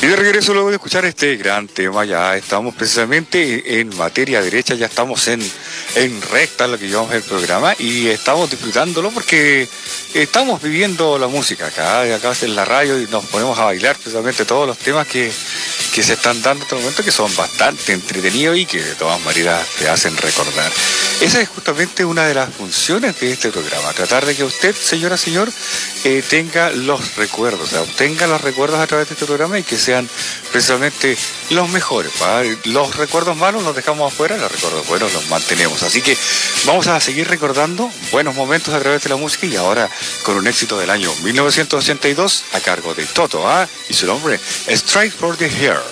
de regreso luego de escuchar este gran tema, ya estamos precisamente en materia derecha, ya estamos en recta lo que llevamos el programa y estamos disfrutándolo porque estamos viviendo la música acá en la radio y nos ponemos a bailar precisamente todos los temas que se están dando en este momento, que son bastante entretenidos y que de todas maneras te hacen recordar. Esa es justamente una de las funciones de este programa, tratar de que usted, señora, señor, tenga los recuerdos, o sea, obtenga los recuerdos a través de este programa y que sean precisamente los mejores. Los recuerdos malos los dejamos afuera, los recuerdos buenos los mantenemos. Así que vamos a seguir recordando buenos momentos a través de la música y ahora con un éxito del año 1982 a cargo de Toto y su nombre, Strike for the Hair.